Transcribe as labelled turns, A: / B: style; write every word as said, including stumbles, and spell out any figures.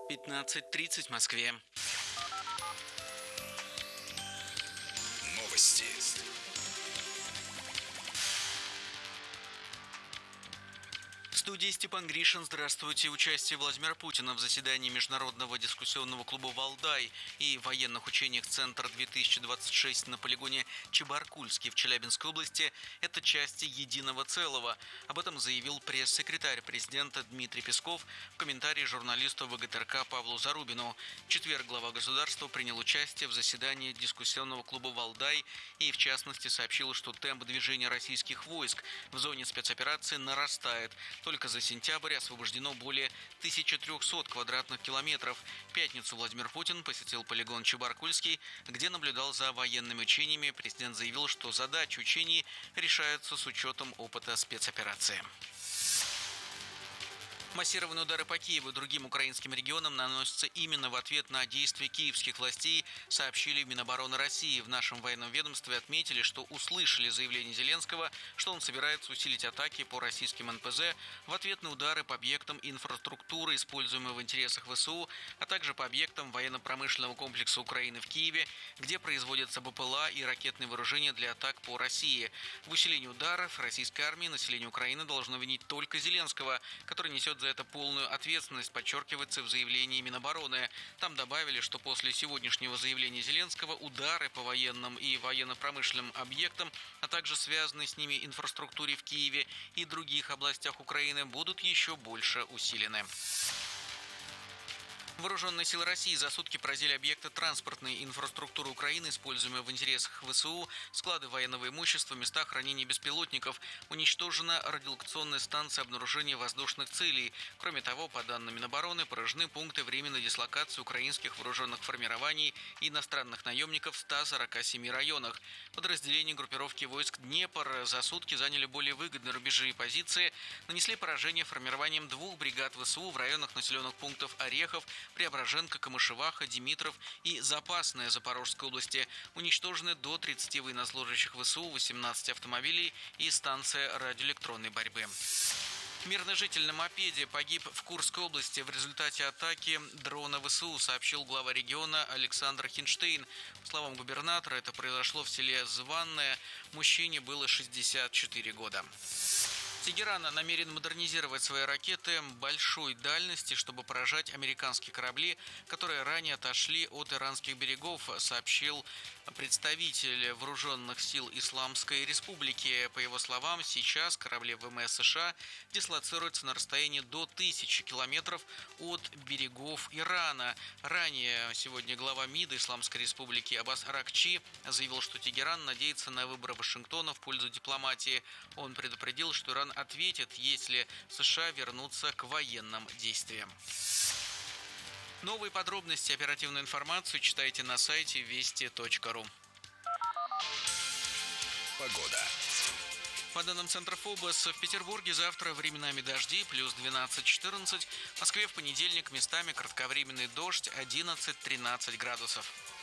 A: пятнадцать тридцать в Москве.
B: Новости.
A: В студии Степан Гришин. Здравствуйте. Участие Владимира Путина в заседании Международного дискуссионного клуба «Валдай» и военных учениях «Центр-две тысячи двадцать шесть» на полигоне Чебаркульский в Челябинской области – это части единого целого. Об этом заявил пресс-секретарь президента Дмитрий Песков в комментарии журналисту ВГТРК Павлу Зарубину. В четверг глава государства принял участие в заседании дискуссионного клуба «Валдай» и, в частности, сообщил, что темп движения российских войск в зоне спецоперации нарастает. Только за сентябрь освобождено более тысячи трехсот квадратных километров. В пятницу Владимир Путин посетил полигон Чебаркульский, где наблюдал за военными учениями. Президент заявил, что задачи учений решаются с учетом опыта спецоперации. Массированные удары по Киеву и другим украинским регионам наносятся именно в ответ на действия киевских властей, сообщили в Минобороны России. В нашем военном ведомстве отметили, что услышали заявление Зеленского, что он собирается усилить атаки по российским эн пэ зэ в ответ на удары по объектам инфраструктуры, используемые в интересах вэ эс у, а также по объектам военно-промышленного комплекса Украины в Киеве, где производятся бэ пэ эл а и ракетные вооружения для атак по России. В усилении ударов российской армии население Украины должно винить только Зеленского, который несет за это полную ответственность, подчеркивается в заявлении Минобороны. Там добавили, что после сегодняшнего заявления Зеленского удары по военным и военно-промышленным объектам, а также связанной с ними инфраструктуре в Киеве и других областях Украины будут еще больше усилены. Вооруженные силы России за сутки поразили объекты транспортной инфраструктуры Украины, используемые в интересах вэ эс у, склады военного имущества, места хранения беспилотников. Уничтожена радиолокационная станция обнаружения воздушных целей. Кроме того, по данным Минобороны, поражены пункты временной дислокации украинских вооруженных формирований и иностранных наемников в ста сорока семи районах. Подразделения группировки войск «Днепр» за сутки заняли более выгодные рубежи и позиции, нанесли поражение формированием двух бригад вэ эс у в районах населенных пунктов Орехов, Преображенка, Камышеваха, Димитров и Запасная Запорожской области. Уничтожены до тридцати военнослужащих вэ эс у, восемнадцать автомобилей и станция радиоэлектронной борьбы. Мирный житель на мопеде погиб в Курской области в результате атаки дрона вэ эс у, сообщил глава региона Александр Хинштейн. По словам губернатора, это произошло в селе Званное. Мужчине было шестьдесят четыре года. Тегеран намерен модернизировать свои ракеты большой дальности, чтобы поражать американские корабли, которые ранее отошли от иранских берегов, сообщил представитель вооруженных сил Исламской Республики. По его словам, сейчас корабли вэ эм эс США дислоцируются на расстоянии до тысячи километров от берегов Ирана. Ранее сегодня глава МИДа Исламской Республики Аббас Аракчи заявил, что Тегеран надеется на выборы Вашингтона в пользу дипломатии. Он предупредил, что Иран ответит, если США вернутся к военным действиям. Новые подробности, оперативную информацию читайте на сайте вести точка ру.
B: Погода.
A: По данным Центра ФОБОС, в Петербурге завтра временами дожди, плюс двенадцать-четырнадцать. В Москве в понедельник местами кратковременный дождь, одиннадцать-тринадцать градусов.